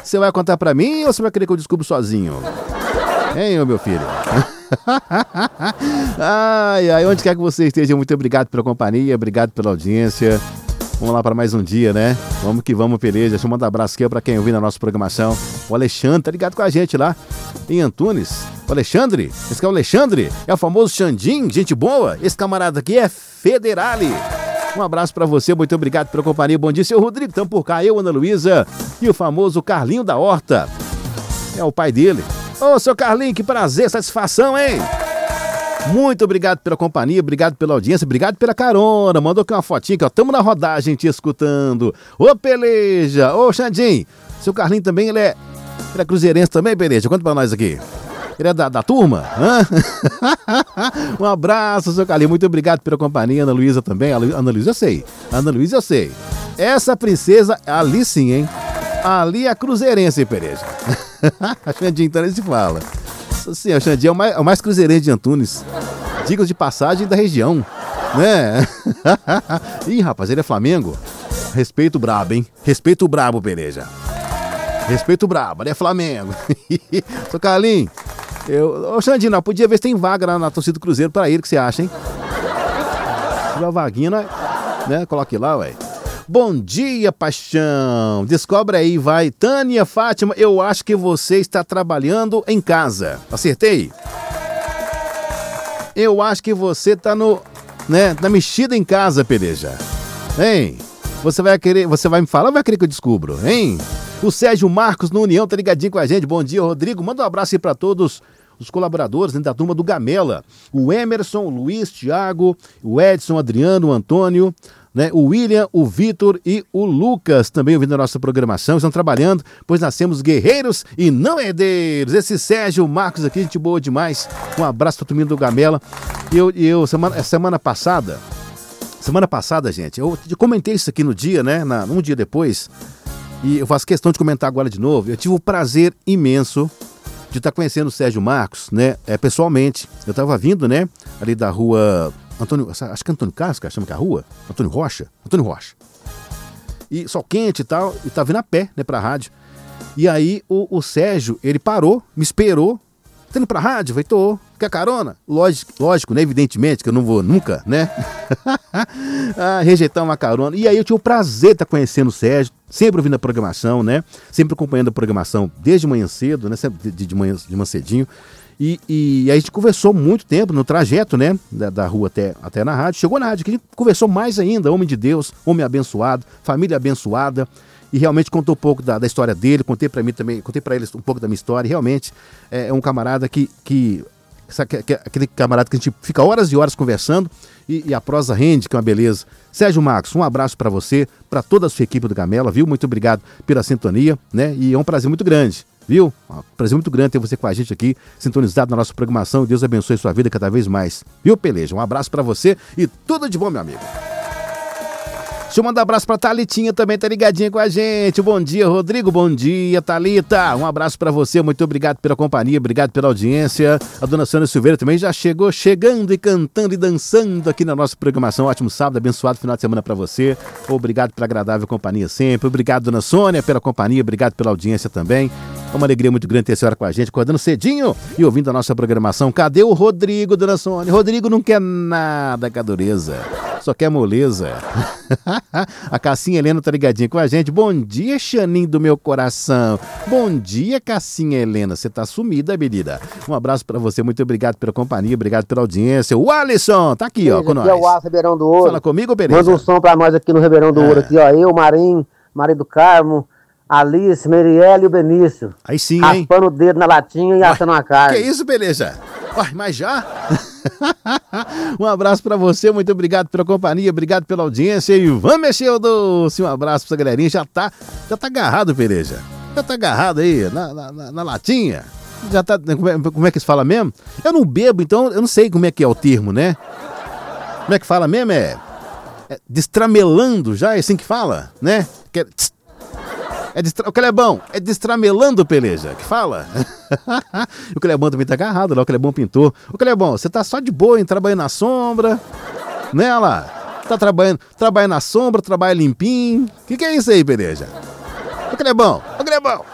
Você vai contar pra mim ou você vai querer que eu descubra sozinho? Hein, meu filho? Ai, onde quer que você esteja, muito obrigado pela companhia, obrigado pela audiência. Vamos lá para mais um dia, né? Vamos que vamos, Pereira. Deixa eu mandar um abraço aqui para quem ouviu na nossa programação. O Alexandre, tá ligado com a gente lá em Antunes. O Alexandre, esse que é o Alexandre, é o famoso Xandim, gente boa. Esse camarada aqui é Federale. Um abraço para você, muito obrigado pela companhia. Bom dia, seu Rodrigo, estamos por cá, eu, Ana Luísa e o famoso Carlinho da Horta. É o pai dele. Ô, seu Carlinho, que prazer, satisfação, hein? Muito obrigado pela companhia, obrigado pela audiência, obrigado pela carona. Mandou aqui uma fotinha, ó. Tamo na rodagem te escutando. Ô, Peleja, ô, Xandim. Seu Carlinho também, ele é cruzeirense também, Peleja? Conta pra nós aqui. Ele é da turma? Hã? Um abraço, seu Carlinho. Muito obrigado pela companhia. Ana Luísa também. Ana Luísa eu sei. Essa princesa, ali sim, hein? Ali é a cruzeirense, hein, Peleja? A Xandim, então, se fala. Sim, o Xandim é o mais cruzeirense de Antunes. Dicas de passagem da região, né? Ih, rapaz, ele é Flamengo. Respeito o brabo, hein? Respeito o brabo, Pereja. Respeito o brabo, ele é Flamengo. Seu Carlinhos, ô Xandim, não, podia ver se tem vaga lá na torcida do Cruzeiro pra ele, o que você acha, hein? Se tiver uma vaguinha, né? Coloque lá, ué. Bom dia, paixão. Descobre aí, vai. Tânia Fátima, eu acho que você está trabalhando em casa. Acertei? Eu acho que você está na mexida em casa, Pereja. Hein? Você vai me falar ou vai querer que eu descubro, hein? O Sérgio Marcos no União tá ligadinho com a gente. Bom dia, Rodrigo. Manda um abraço aí para todos os colaboradores, né, da turma do Gamela. O Emerson, o Luiz, Thiago, o Edson, o Adriano, o Antônio, né, o William, o Vitor e o Lucas também ouvindo a nossa programação, estão trabalhando, pois nascemos guerreiros e não herdeiros. Esse Sérgio Marcos aqui, gente boa demais. Um abraço para a turma do Gamela. Semana passada, gente, eu comentei isso aqui no dia, né, um dia depois, e eu faço questão de comentar agora de novo. Eu tive o prazer imenso de estar conhecendo o Sérgio Marcos, né, pessoalmente. Eu estava vindo, né, ali da rua acho que é Antônio Casca, chama que é a rua? Antônio Rocha. E sol quente e tal, e tava vindo a pé, né, pra rádio. E aí o Sérgio, ele parou, me esperou. Tá indo pra rádio? Falei, tô. Quer carona? Lógico, né, evidentemente, que eu não vou nunca, né, rejeitar uma carona. E aí eu tive o prazer de estar conhecendo o Sérgio, sempre ouvindo a programação, né, sempre acompanhando a programação desde manhã cedo, né, sempre de manhã cedinho. E a gente conversou muito tempo no trajeto, né, da rua até na rádio. Chegou na rádio, que a gente conversou mais ainda. Homem de Deus, homem abençoado, família abençoada. E realmente contou um pouco da história dele, contei para eles um pouco da minha história. E realmente é um camarada aquele camarada que a gente fica horas e horas conversando e a prosa rende, que é uma beleza. Sérgio Marcos, um abraço para você, para toda a sua equipe do Gamela, viu? Muito obrigado pela sintonia, né? E é um prazer muito grande. Viu? Prazer muito grande ter você com a gente aqui, sintonizado na nossa programação. E Deus abençoe sua vida cada vez mais. Viu, Peleja? Um abraço pra você e tudo de bom, meu amigo. Deixa eu mandar um abraço pra Thalitinha também, tá ligadinha com a gente. Bom dia, Rodrigo. Bom dia, Thalita. Um abraço pra você, muito obrigado pela companhia, obrigado pela audiência. A dona Sônia Silveira também já chegando e cantando e dançando aqui na nossa programação. Ótimo sábado, abençoado final de semana pra você. Obrigado pela agradável companhia sempre. Obrigado, dona Sônia, pela companhia, obrigado pela audiência também. É uma alegria muito grande ter a senhora com a gente, acordando cedinho e ouvindo a nossa programação. Cadê o Rodrigo, dona Sônia? Rodrigo não quer nada com a dureza, só quer moleza. A Cassinha Helena tá ligadinha com a gente. Bom dia, Xaninho do meu coração. Bom dia, Cassinha Helena. Você tá sumida, menina. Um abraço pra você, muito obrigado pela companhia, obrigado pela audiência. O Alisson tá aqui, ó, com nós. Aqui é o Alisson, Ribeirão do Ouro. Fala comigo, Pereira. Manda um som pra nós aqui no Ribeirão do Ouro. Aqui, ó, eu, Marinho, Maria do Carmo, Alice, Merielle e o Benício. Aí sim, hein? Raspando o dedo na latinha e assando uma carne. Que isso, beleza? Ué, mas já? Um abraço pra você, muito obrigado pela companhia, obrigado pela audiência e vamos mexer o doce. Um abraço pra essa galerinha, já tá agarrado, Pereja. Já tá agarrado aí na latinha. Já tá, como é que se fala mesmo? Eu não bebo, então eu não sei como é que é o termo, né? Como é que fala mesmo? É destramelando já, é assim que fala, né? O Clebão, é destramelando, Peleja, que fala. O Clebão também tá agarrado lá, o Clebão pintou. O Clebão, você tá só de boa, hein, trabalhando na sombra, né, lá? Tá trabalhando na sombra, trabalha limpinho. Que é isso aí, Peleja? Ô Clebão,